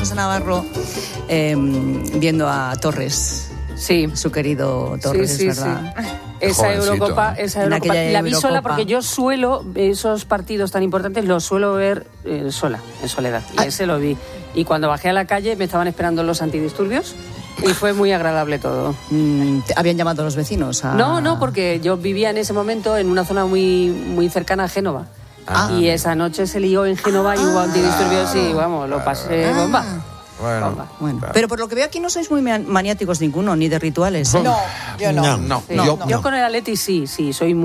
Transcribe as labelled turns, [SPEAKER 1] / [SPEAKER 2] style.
[SPEAKER 1] José Navarro viendo a Torres.
[SPEAKER 2] Sí.
[SPEAKER 1] Su querido Torres,
[SPEAKER 2] sí,
[SPEAKER 1] ¿verdad?
[SPEAKER 2] Sí. Esa Eurocopa, la vi sola porque yo suelo, esos partidos tan importantes los suelo ver sola, en soledad. Y ese lo vi. Y cuando bajé a la calle me estaban esperando los antidisturbios y fue muy agradable todo.
[SPEAKER 1] ¿Habían llamado a los vecinos?
[SPEAKER 2] No, porque yo vivía en ese momento en una zona muy, muy cercana a Génova. Y esa noche se lió en Génova y hubo antidisturbios y vamos, lo pasé bomba.
[SPEAKER 1] Bueno. Pero por lo que veo aquí no sois muy maniáticos ninguno, ni de rituales.
[SPEAKER 3] No, yo no.
[SPEAKER 2] Yo con el Atleti sí, soy muy